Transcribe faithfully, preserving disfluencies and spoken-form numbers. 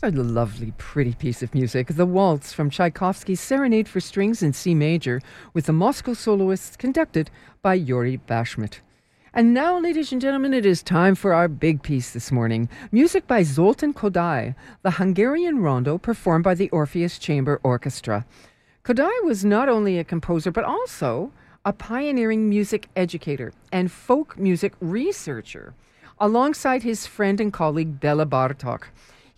A lovely, pretty piece of music, the waltz from Tchaikovsky's Serenade for Strings in C major, with the Moscow soloists conducted by Yuri Bashmet. And now, ladies and gentlemen, it is time for our big piece this morning. Music by Zoltan Kodály, the Hungarian rondo performed by the Orpheus Chamber Orchestra. Kodály was not only a composer, but also a pioneering music educator and folk music researcher, alongside his friend and colleague Bela Bartok.